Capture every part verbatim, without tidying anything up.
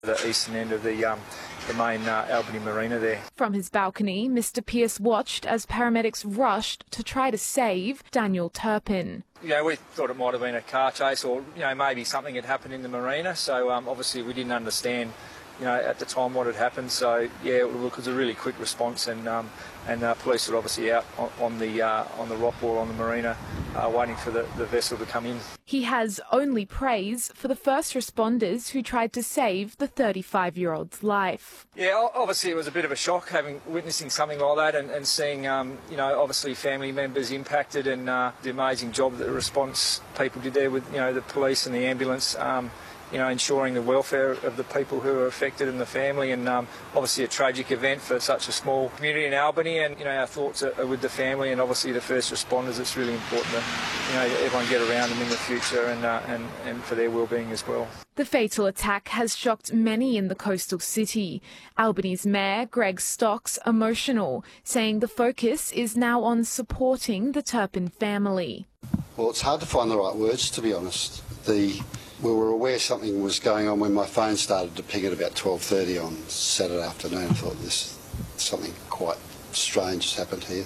The eastern end of the um, the main uh, Albany Marina there. From his balcony, Mister Pearce watched as paramedics rushed to try to save Daniel Turpin. You know, we thought it might have been a car chase, or you know, maybe something had happened in the marina. So um, obviously we didn't understand, you know, at the time what had happened. So yeah, it was a really quick response, and um, and uh, police were obviously out on, on the uh, on the rock wall on the marina, uh, waiting for the, the vessel to come in. He has only praise for the first responders who tried to save the thirty-five-year-old's life. Yeah, obviously it was a bit of a shock having witnessing something like that, and, and seeing um, you know, obviously family members impacted, and uh, the amazing job that the response people did there with, you know, the police and the ambulance. Um, you know, ensuring the welfare of the people who are affected and the family, and um, obviously a tragic event for such a small community in Albany, and, you know, our thoughts are, are with the family and obviously the first responders. It's really important that, you know, everyone get around them in the future, and, uh, and, and for their well-being as well. The fatal attack has shocked many in the coastal city. Albany's Mayor Greg Stocks emotional, saying the focus is now on supporting the Turpin family. Well, it's hard to find the right words, to be honest. The We were aware something was going on when my phone started to ping at about twelve thirty on Saturday afternoon. I thought this something quite strange has happened here,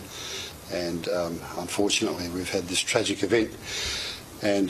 and um, unfortunately we've had this tragic event. And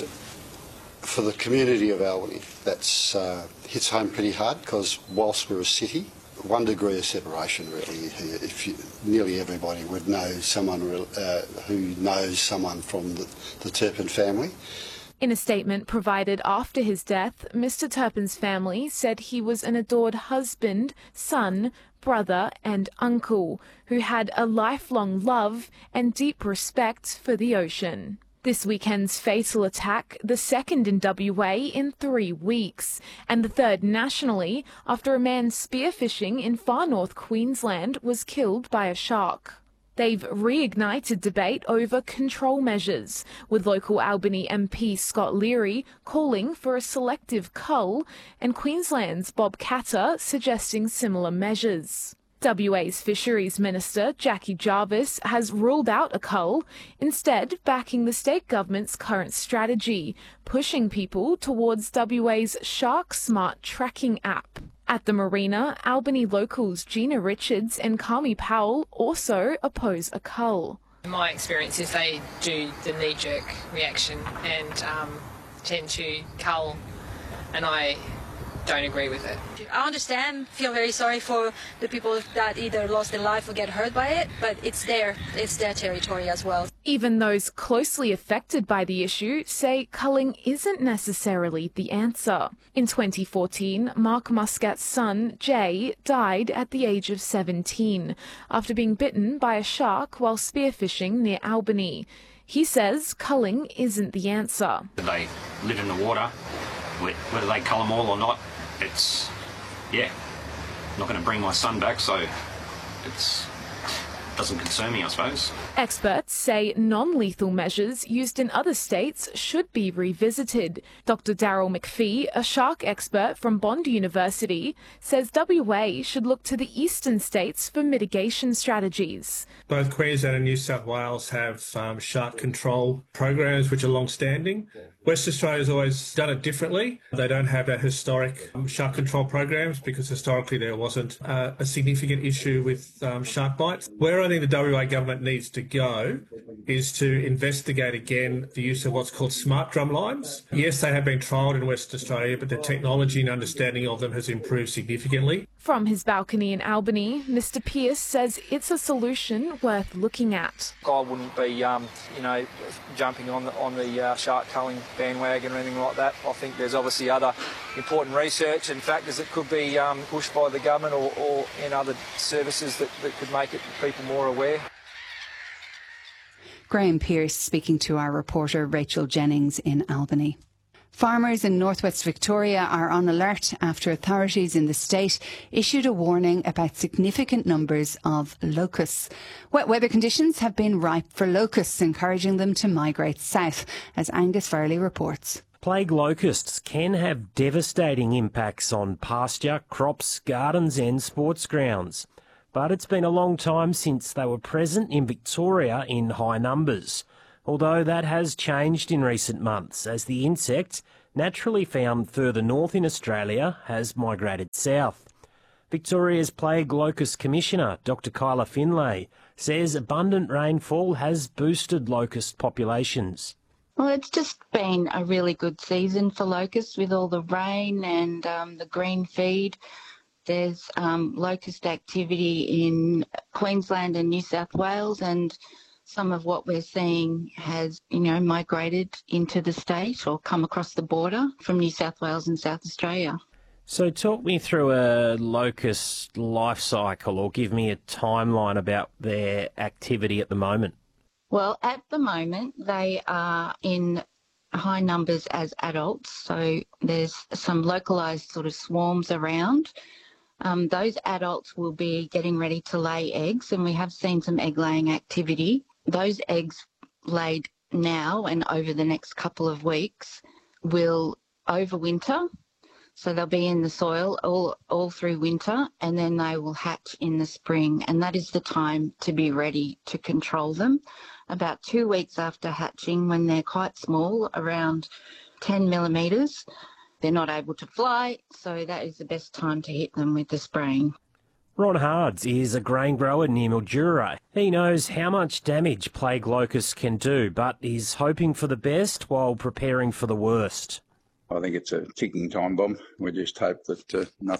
for the community of Albany, that's uh, hits home pretty hard, because whilst we're a city, one degree of separation really here. If you, nearly everybody would know someone uh, who knows someone from the, the Turpin family. In a statement provided after his death, Mister Turpin's family said he was an adored husband, son, brother and uncle who had a lifelong love and deep respect for the ocean. This weekend's fatal attack, the second in W A in three weeks, and the third nationally after a man spearfishing in far north Queensland was killed by a shark. They've reignited debate over control measures, with local Albany M P Scott Leary calling for a selective cull and Queensland's Bob Katter suggesting similar measures. W A's Fisheries Minister Jackie Jarvis has ruled out a cull, instead backing the state government's current strategy, pushing people towards W A's Shark Smart tracking app. At the marina, Albany locals Gina Richards and Kami Powell also oppose a cull. My experience is they do the knee-jerk reaction and um, tend to cull, and I don't agree with it. I understand, feel very sorry for the people that either lost their life or get hurt by it, but it's their, it's their territory as well. Even those closely affected by the issue say culling isn't necessarily the answer. In twenty fourteen, Mark Muscat's son, Jay, died at the age of seventeen after being bitten by a shark while spearfishing near Albany. He says culling isn't the answer. They live in the water, whether they cull them all or not, it's, yeah, not going to bring my son back, so it's doesn't concern me, I suppose. Experts say non-lethal measures used in other states should be revisited. Doctor Daryl McPhee, a shark expert from Bond University, says W A should look to the eastern states for mitigation strategies. Both Queensland and New South Wales have um, shark control programs which are long-standing. West Australia's always done it differently. They don't have that historic um, shark control programs because historically there wasn't uh, a significant issue with um, shark bites. Where I think the W A government needs to go is to investigate again the use of what's called smart drum lines. Yes, they have been trialled in West Australia, but the technology and understanding of them has improved significantly. From his balcony in Albany, Mister Pearce says it's a solution worth looking at. I wouldn't be, um, you know, jumping on the, on the uh, shark culling bandwagon or anything like that. I think there's obviously other important research and factors that could be um, pushed by the government or, or in other services that, that could make it people more aware. Graham Pearce speaking to our reporter Rachel Jennings in Albany. Farmers in northwest Victoria are on alert after authorities in the state issued a warning about significant numbers of locusts. Wet weather conditions have been ripe for locusts, encouraging them to migrate south, as Angus Farley reports. Plague locusts can have devastating impacts on pasture, crops, gardens and sports grounds. But it's been a long time since they were present in Victoria in high numbers. Although that has changed in recent months as the insect, naturally found further north in Australia, has migrated south. Victoria's Plague Locust Commissioner, Doctor Kyla Finlay, says abundant rainfall has boosted locust populations. Well, it's just been a really good season for locusts with all the rain and um, the green feed. There's um, locust activity in Queensland and New South Wales, and some of what we're seeing has, you know, migrated into the state or come across the border from New South Wales and South Australia. So talk me through a locust life cycle, or give me a timeline about their activity at the moment. Well, at the moment, they are in high numbers as adults, so there's some localised sort of swarms around. Um, those adults will be getting ready to lay eggs, and we have seen some egg-laying activity. Those eggs laid now and over the next couple of weeks will overwinter. So they'll be in the soil all, all through winter, and then they will hatch in the spring. And that is the time to be ready to control them. About two weeks after hatching, when they're quite small, around ten millimetres, they're not able to fly. So that is the best time to hit them with the spraying. Ron Hards is a grain grower near Mildura. He knows how much damage plague locusts can do, but is hoping for the best while preparing for the worst. I think it's a ticking time bomb. We just hope that uh, nothing